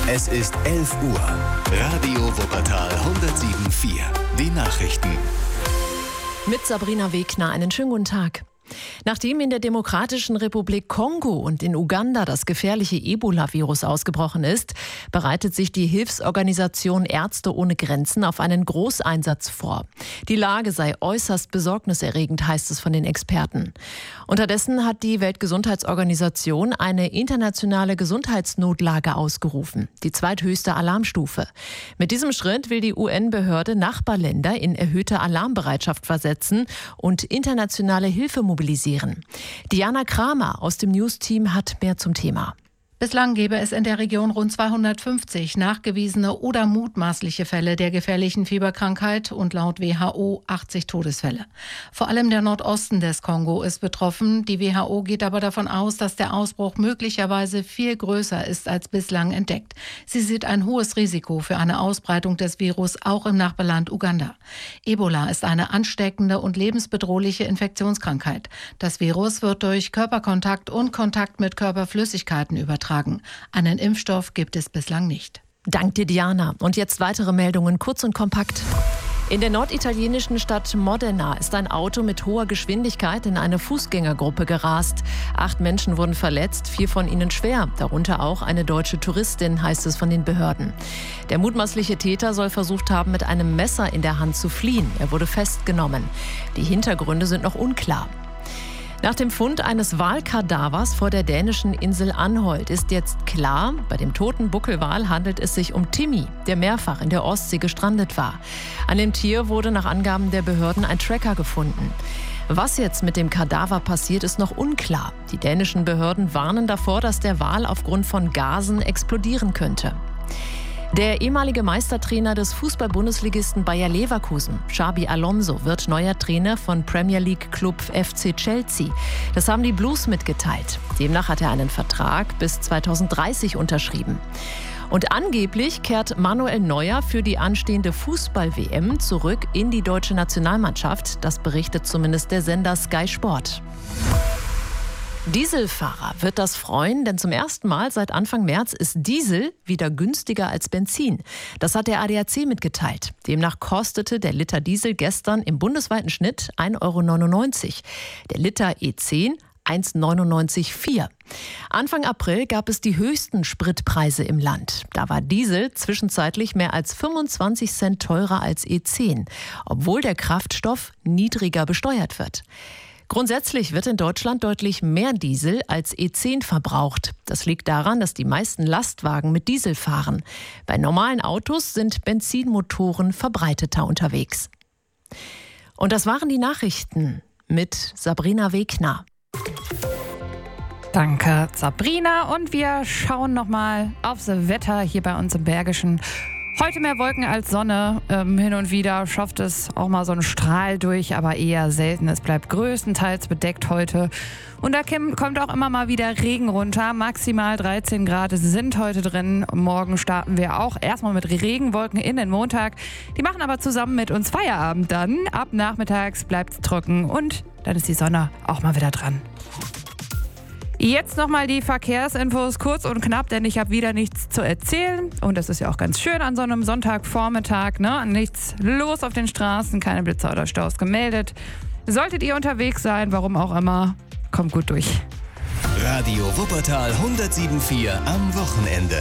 Es ist 11 Uhr. Radio Wuppertal 107.4. Die Nachrichten. Mit Sabrina Wegner, einen schönen guten Tag. Nachdem in der Demokratischen Republik Kongo und in Uganda das gefährliche Ebola-Virus ausgebrochen ist, bereitet sich die Hilfsorganisation Ärzte ohne Grenzen auf einen Großeinsatz vor. Die Lage sei äußerst besorgniserregend, heißt es von den Experten. Unterdessen hat die Weltgesundheitsorganisation eine internationale Gesundheitsnotlage ausgerufen, die zweithöchste Alarmstufe. Mit diesem Schritt will die UN-Behörde Nachbarländer in erhöhte Alarmbereitschaft versetzen und internationale Hilfe mobilisieren. Diana Kramer aus dem News-Team hat mehr zum Thema. Bislang gäbe es in der Region rund 250 nachgewiesene oder mutmaßliche Fälle der gefährlichen Fieberkrankheit und laut WHO 80 Todesfälle. Vor allem der Nordosten des Kongo ist betroffen. Die WHO geht aber davon aus, dass der Ausbruch möglicherweise viel größer ist als bislang entdeckt. Sie sieht ein hohes Risiko für eine Ausbreitung des Virus auch im Nachbarland Uganda. Ebola ist eine ansteckende und lebensbedrohliche Infektionskrankheit. Das Virus wird durch Körperkontakt und Kontakt mit Körperflüssigkeiten übertragen. Einen Impfstoff gibt es bislang nicht. Dank dir, Diana. Und jetzt weitere Meldungen, kurz und kompakt. In der norditalienischen Stadt Modena ist ein Auto mit hoher Geschwindigkeit in eine Fußgängergruppe gerast. 8 Menschen wurden verletzt, 4 von ihnen schwer, darunter auch eine deutsche Touristin, heißt es von den Behörden. Der mutmaßliche Täter soll versucht haben, mit einem Messer in der Hand zu fliehen. Er wurde festgenommen. Die Hintergründe sind noch unklar. Nach dem Fund eines Walkadavers vor der dänischen Insel Anholt ist jetzt klar, bei dem toten Buckelwal handelt es sich um Timmy, der mehrfach in der Ostsee gestrandet war. An dem Tier wurde nach Angaben der Behörden ein Tracker gefunden. Was jetzt mit dem Kadaver passiert, ist noch unklar. Die dänischen Behörden warnen davor, dass der Wal aufgrund von Gasen explodieren könnte. Der ehemalige Meistertrainer des Fußball-Bundesligisten Bayer Leverkusen, Xabi Alonso, wird neuer Trainer von Premier League-Club FC Chelsea. Das haben die Blues mitgeteilt. Demnach hat er einen Vertrag bis 2030 unterschrieben. Und angeblich kehrt Manuel Neuer für die anstehende Fußball-WM zurück in die deutsche Nationalmannschaft. Das berichtet zumindest der Sender Sky Sport. Dieselfahrer wird das freuen, denn zum ersten Mal seit Anfang März ist Diesel wieder günstiger als Benzin. Das hat der ADAC mitgeteilt. Demnach kostete der Liter Diesel gestern im bundesweiten Schnitt 1,99 €. Der Liter E10 1,99,4 €. Anfang April gab es die höchsten Spritpreise im Land. Da war Diesel zwischenzeitlich mehr als 25 Cent teurer als E10, obwohl der Kraftstoff niedriger besteuert wird. Grundsätzlich wird in Deutschland deutlich mehr Diesel als E10 verbraucht. Das liegt daran, dass die meisten Lastwagen mit Diesel fahren. Bei normalen Autos sind Benzinmotoren verbreiteter unterwegs. Und das waren die Nachrichten mit Sabrina Wegner. Danke, Sabrina. Und wir schauen nochmal aufs Wetter hier bei uns im Bergischen. Heute mehr Wolken als Sonne. Hin und wieder schafft es auch mal so ein Strahl durch, aber eher selten. Es bleibt größtenteils bedeckt heute. Und da kommt auch immer mal wieder Regen runter. Maximal 13 Grad sind heute drin. Morgen starten wir auch erstmal mit Regenwolken in den Montag. Die machen aber zusammen mit uns Feierabend dann. Ab nachmittags bleibt es trocken und dann ist die Sonne auch mal wieder dran. Jetzt nochmal die Verkehrsinfos kurz und knapp, denn ich habe wieder nichts zu erzählen. Und das ist ja auch ganz schön an so einem Sonntagvormittag, ne? Nichts los auf den Straßen, keine Blitzer oder Staus gemeldet. Solltet ihr unterwegs sein, warum auch immer, kommt gut durch. Radio Wuppertal 107.4 am Wochenende.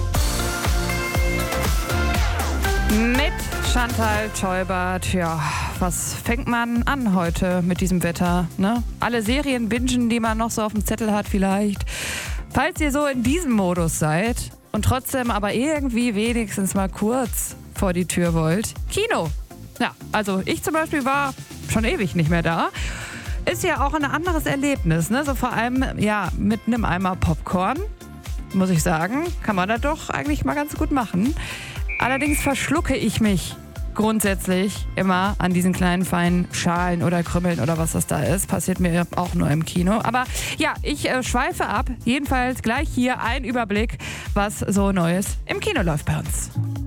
Mit Chantal Teubert. Ja, was fängt man an heute mit diesem Wetter? Ne? Alle Serien bingen, die man noch so auf dem Zettel hat vielleicht. Falls ihr so in diesem Modus seid und trotzdem aber irgendwie wenigstens mal kurz vor die Tür wollt. Kino. Ja, also ich zum Beispiel war schon ewig nicht mehr da. Ist ja auch ein anderes Erlebnis, ne? So vor allem ja mit einem Eimer Popcorn, muss ich sagen, kann man das doch eigentlich mal ganz gut machen. Allerdings verschlucke ich mich grundsätzlich immer an diesen kleinen feinen Schalen oder Krümmeln oder was das da ist. Passiert mir auch nur im Kino. Aber ja, ich schweife ab. Jedenfalls gleich hier ein Überblick, was so Neues im Kino läuft bei uns.